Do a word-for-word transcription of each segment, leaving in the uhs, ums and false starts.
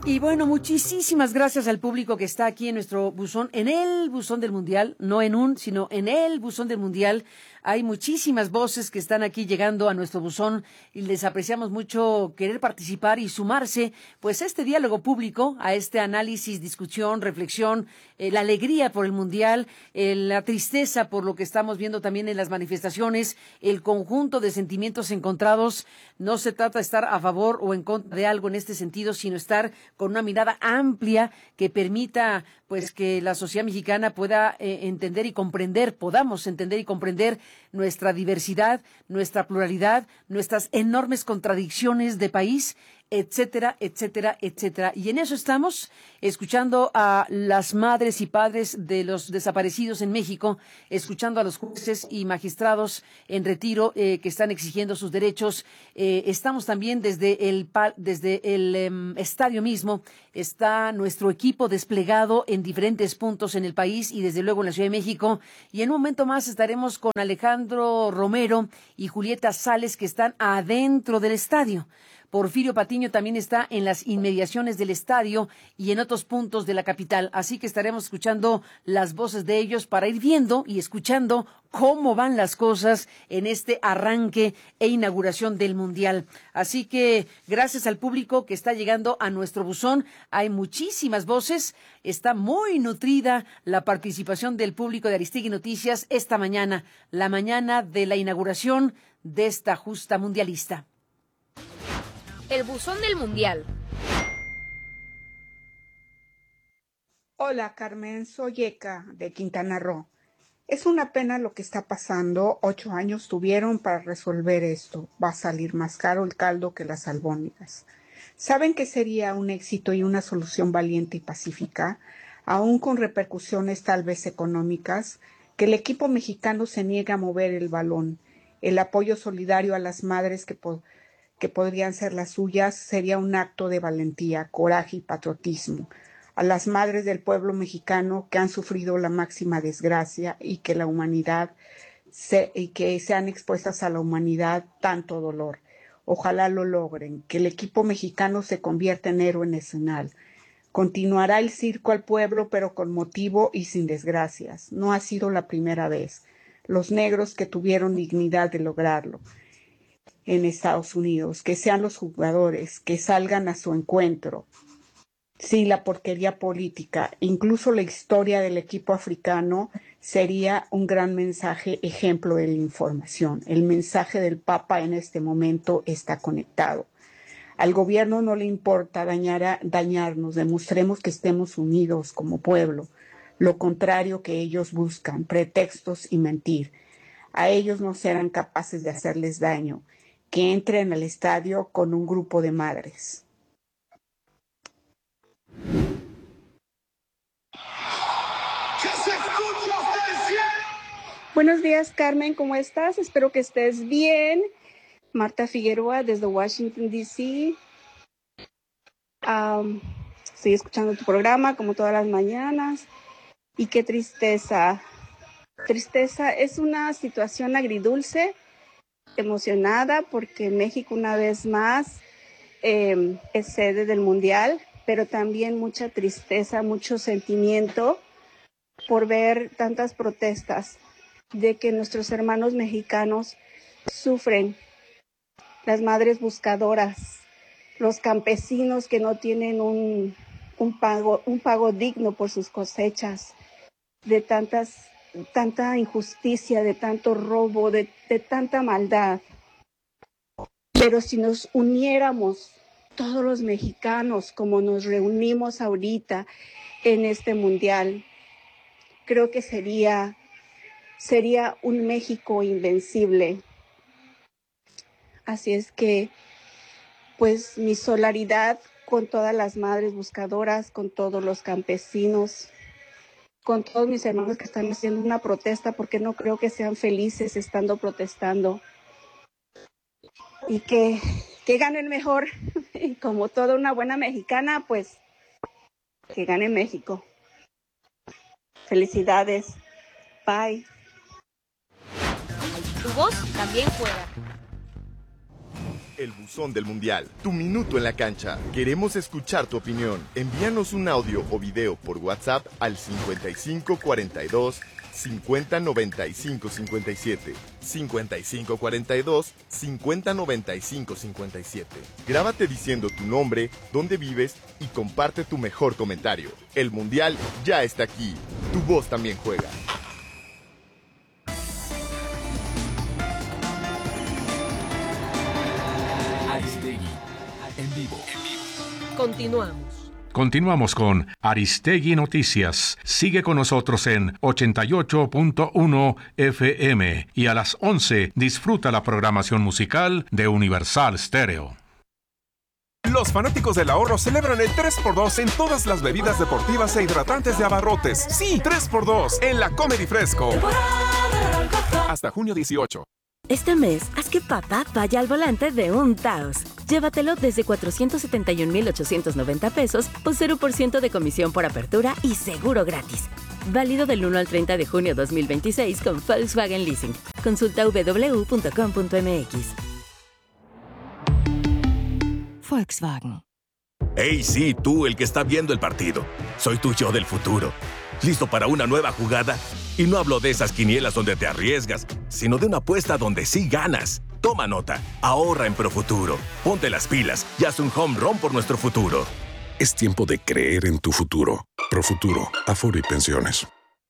Y bueno, muchísimas gracias al público que está aquí en nuestro buzón, en el buzón del Mundial, no en un, sino en el buzón del Mundial. Hay muchísimas voces que están aquí llegando a nuestro buzón y les apreciamos mucho querer participar y sumarse pues a este diálogo público, a este análisis, discusión, reflexión, eh, la alegría por el Mundial, eh, la tristeza por lo que estamos viendo también en las manifestaciones, el conjunto de sentimientos encontrados. No se trata de estar a favor o en contra de algo en este sentido, sino estar con una mirada amplia que permita pues que la sociedad mexicana pueda eh, entender y comprender, podamos entender y comprender nuestra diversidad, nuestra pluralidad, nuestras enormes contradicciones de país, etcétera, etcétera, etcétera. Y en eso estamos, escuchando a las madres y padres de los desaparecidos en México, escuchando a los jueces y magistrados en retiro eh, que están exigiendo sus derechos. Eh, estamos también desde el desde el eh, estadio mismo, está nuestro equipo desplegado en diferentes puntos en el país y desde luego en la Ciudad de México. Y en un momento más estaremos con Alejandro Romero y Julieta Sales, que están adentro del estadio. Porfirio Patiño también está en las inmediaciones del estadio y en otros puntos de la capital. Así que estaremos escuchando las voces de ellos para ir viendo y escuchando cómo van las cosas en este arranque e inauguración del Mundial. Así que gracias al público que está llegando a nuestro buzón. Hay muchísimas voces. Está muy nutrida la participación del público de Aristegui Noticias esta mañana, la mañana de la inauguración de esta justa mundialista. El buzón del Mundial. Hola, Carmen, soy Eka de Quintana Roo. Es una pena lo que está pasando. Ocho años tuvieron para resolver esto. Va a salir más caro el caldo que las albóndigas. ¿Saben que sería un éxito y una solución valiente y pacífica, aún con repercusiones tal vez económicas, que el equipo mexicano se niegue a mover el balón? El apoyo solidario a las madres que po- que podrían ser las suyas, sería un acto de valentía, coraje y patriotismo. A las madres del pueblo mexicano que han sufrido la máxima desgracia y que la humanidad se, y que sean expuestas a la humanidad tanto dolor. Ojalá lo logren, que el equipo mexicano se convierta en héroe nacional. Continuará el circo al pueblo, pero con motivo y sin desgracias. No ha sido la primera vez. Los negros que tuvieron dignidad de lograrlo en Estados Unidos, que sean los jugadores, que salgan a su encuentro. Sí, la porquería política, incluso la historia del equipo africano sería un gran mensaje, ejemplo de la información. El mensaje del Papa en este momento está conectado. Al gobierno no le importa dañar a, dañarnos, demostremos que estemos unidos como pueblo. Lo contrario que ellos buscan, pretextos y mentir. A ellos no serán capaces de hacerles daño. Que entren al estadio con un grupo de madres. Buenos días, Carmen, ¿cómo estás? Espero que estés bien. Marta Figueroa desde Washington, D C Um, estoy escuchando tu programa como todas las mañanas y qué tristeza. Tristeza es una situación agridulce, emocionada porque México una vez más eh, es sede del Mundial, pero también mucha tristeza, mucho sentimiento por ver tantas protestas de que nuestros hermanos mexicanos sufren, las madres buscadoras, los campesinos que no tienen un, un pago, un pago digno por sus cosechas, de tantas, tanta injusticia, de tanto robo, de, de tanta maldad. Pero si nos uniéramos todos los mexicanos como nos reunimos ahorita en este mundial, creo que sería, sería un México invencible. Así es que, pues, mi solidaridad con todas las madres buscadoras, con todos los campesinos, con todos mis hermanos que están haciendo una protesta, porque no creo que sean felices estando protestando. Y que, que ganen mejor. Y como toda una buena mexicana, pues, que gane México. Felicidades. Bye. Tu voz también juega. El Buzón del Mundial, tu minuto en la cancha. Queremos escuchar tu opinión. Envíanos un audio o video por WhatsApp al cincuenta y cinco cuarenta y dos cincuenta noventa y cinco cincuenta y siete. cincuenta y cinco cuarenta y dos cincuenta noventa y cinco cincuenta y siete. Grábate diciendo tu nombre, dónde vives y comparte tu mejor comentario. El Mundial ya está aquí. Tu voz también juega. Aristegui, en vivo. Continuamos. Continuamos con Aristegui Noticias. Sigue con nosotros en ochenta y ocho punto uno F M y a las once disfruta la programación musical de Universal Stereo. Los fanáticos del ahorro celebran el tres por dos en todas las bebidas deportivas e hidratantes de Abarrotes. Sí, tres por dos en la Comedy Fresco. Hasta junio dieciocho. Este mes, haz que papá vaya al volante de un Taos. Llévatelo desde cuatrocientos setenta y un mil ochocientos noventa pesos o cero por ciento de comisión por apertura y seguro gratis. Válido del uno al treinta de junio dos mil veintiséis con Volkswagen Leasing. Consulta w w w punto com punto m x. Volkswagen. Hey, sí, tú, el que está viendo el partido. Soy tu yo del futuro. ¿Listo para una nueva jugada? Y no hablo de esas quinielas donde te arriesgas, sino de una apuesta donde sí ganas. Toma nota, ahorra en Profuturo. Ponte las pilas y haz un home run por nuestro futuro. Es tiempo de creer en tu futuro. Profuturo, Afore y Pensiones.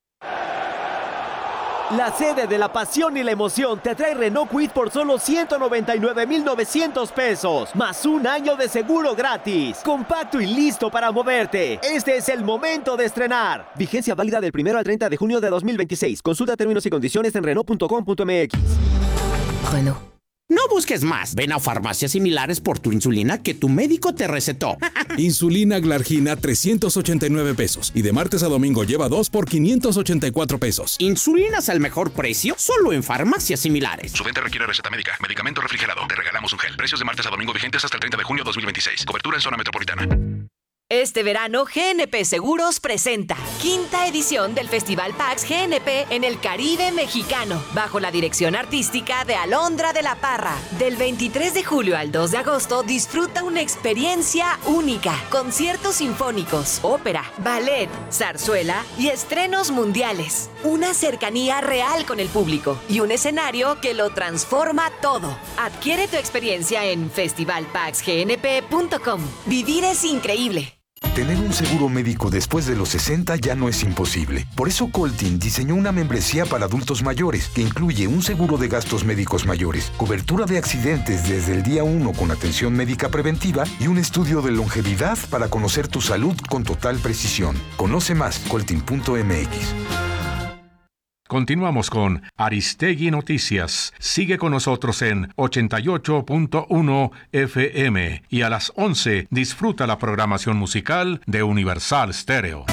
La sede de la pasión y la emoción te trae Renault Kwid por solo ciento noventa y nueve mil novecientos pesos, más un año de seguro gratis. Compacto y listo para moverte. Este es el momento de estrenar. Vigencia válida del primero al treinta de junio de dos mil veintiséis. Consulta términos y condiciones en Renault punto com punto m x. Renault. No busques más. Ven a farmacias similares por tu insulina que tu médico te recetó. Insulina Glargina, trescientos ochenta y nueve pesos. Y de martes a domingo lleva dos por quinientos ochenta y cuatro pesos. ¿Insulinas al mejor precio? Solo en farmacias similares. Su venta requiere receta médica. Medicamento refrigerado. Te regalamos un gel. Precios de martes a domingo vigentes hasta el treinta de junio de dos mil veintiséis. Cobertura en zona metropolitana. Este verano, G N P Seguros presenta quinta edición del Festival Pax G N P en el Caribe mexicano, bajo la dirección artística de Alondra de la Parra. Del veintitrés de julio al dos de agosto, disfruta una experiencia única. Conciertos sinfónicos, ópera, ballet, zarzuela y estrenos mundiales. Una cercanía real con el público y un escenario que lo transforma todo. Adquiere tu experiencia en festival pax g n p punto com. Vivir es increíble. Tener un seguro médico después de los sesenta ya no es imposible. Por eso Coltin diseñó una membresía para adultos mayores que incluye un seguro de gastos médicos mayores, cobertura de accidentes desde el día uno con atención médica preventiva y un estudio de longevidad para conocer tu salud con total precisión. Conoce más, coltin punto m x. Continuamos con Aristegui Noticias. Sigue con nosotros en ochenta y ocho punto uno F M y a las once disfruta la programación musical de Universal Stereo.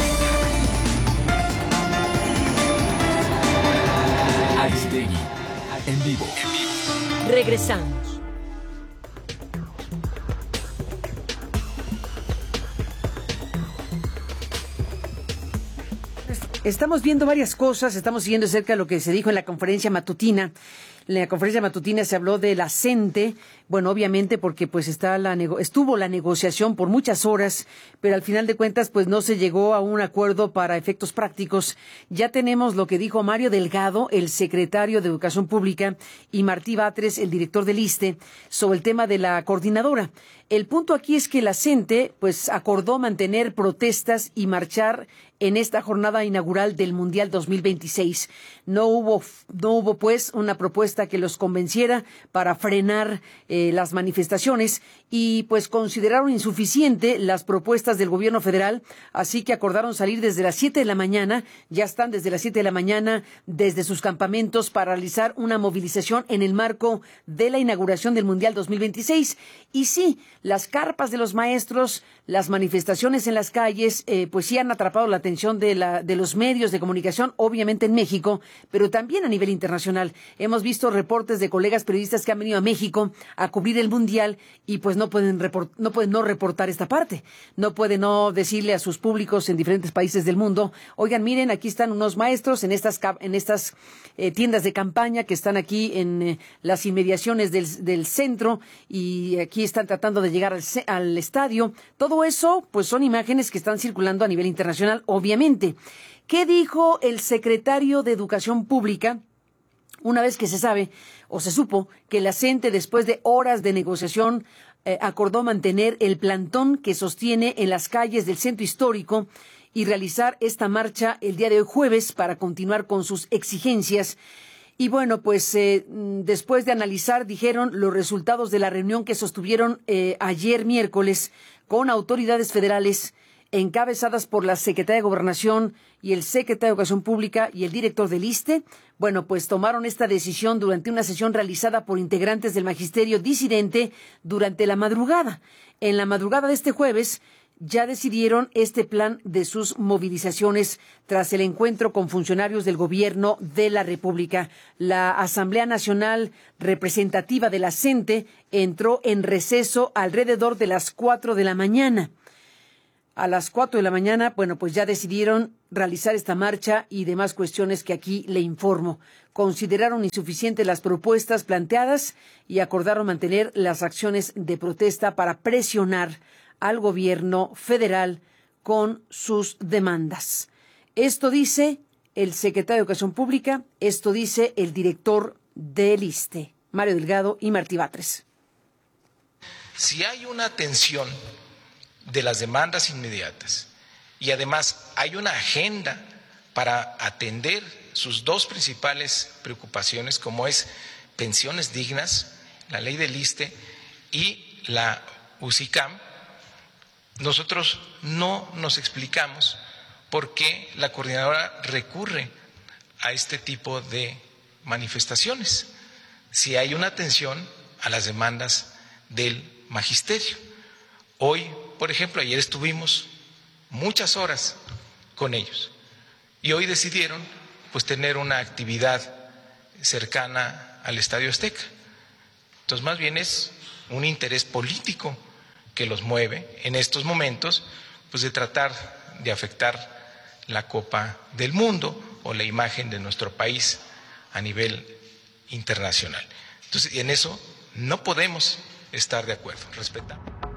Aristegui, en vivo. Regresamos. Estamos viendo varias cosas, estamos siguiendo cerca lo que se dijo en la conferencia matutina. En la conferencia matutina se habló de la CENTE, bueno, obviamente porque pues está la nego- estuvo la negociación por muchas horas, pero al final de cuentas pues no se llegó a un acuerdo para efectos prácticos. Ya tenemos lo que dijo Mario Delgado, el secretario de Educación Pública, y Martí Batres, el director del ISSSTE, sobre el tema de la coordinadora. El punto aquí es que la CENTE pues acordó mantener protestas y marchar en esta jornada inaugural del Mundial dos mil veintiséis. No hubo, no hubo pues una propuesta que los convenciera para frenar eh, las manifestaciones y pues consideraron insuficiente las propuestas del gobierno federal, así que acordaron salir desde las siete de la mañana, ya están desde las siete de la mañana desde sus campamentos para realizar una movilización en el marco de la inauguración del Mundial dos mil veintiséis. Y sí, las carpas de los maestros, las manifestaciones en las calles, eh, pues sí han atrapado la atención de, la, de los medios de comunicación, obviamente en México, pero también a nivel internacional. Hemos visto reportes de colegas periodistas que han venido a México a cubrir el Mundial y pues no pueden, report, no pueden no reportar esta parte. No pueden no decirle a sus públicos en diferentes países del mundo, oigan, miren, aquí están unos maestros en estas, en estas eh, tiendas de campaña que están aquí en eh, las inmediaciones del, del centro y aquí están tratando de llegar al, al estadio. Todo eso, pues son imágenes que están circulando a nivel internacional, obviamente. ¿Qué dijo el secretario de Educación Pública una vez que se sabe o se supo que la CENTE, después de horas de negociación, eh, acordó mantener el plantón que sostiene en las calles del centro histórico y realizar esta marcha el día de hoy jueves para continuar con sus exigencias? Y bueno, pues eh, después de analizar, dijeron, los resultados de la reunión que sostuvieron eh, ayer miércoles con autoridades federales encabezadas por la Secretaría de Gobernación y el Secretario de Educación Pública y el director del ISSSTE, bueno, pues tomaron esta decisión durante una sesión realizada por integrantes del magisterio disidente durante la madrugada. En la madrugada de este jueves ya decidieron este plan de sus movilizaciones tras el encuentro con funcionarios del gobierno de la República. La Asamblea Nacional Representativa de la CENTE entró en receso alrededor de las cuatro de la mañana. A las cuatro de la mañana, bueno, pues ya decidieron realizar esta marcha y demás cuestiones que aquí le informo. Consideraron insuficientes las propuestas planteadas y acordaron mantener las acciones de protesta para presionar al gobierno federal con sus demandas. Esto dice el secretario de Educación Pública, esto dice el director del ISSSTE, Mario Delgado y Martí Batres. Si hay una tensión de las demandas inmediatas y además hay una agenda para atender sus dos principales preocupaciones, como es pensiones dignas, la ley del ISSSTE y la UCICAM, nosotros no nos explicamos por qué la coordinadora recurre a este tipo de manifestaciones, si hay una atención a las demandas del magisterio. Hoy, por ejemplo, ayer estuvimos muchas horas con ellos y hoy decidieron pues tener una actividad cercana al Estadio Azteca. Entonces, más bien es un interés político que los mueve en estos momentos, pues de tratar de afectar la Copa del Mundo o la imagen de nuestro país a nivel internacional. Entonces, en eso no podemos estar de acuerdo. Respetamos.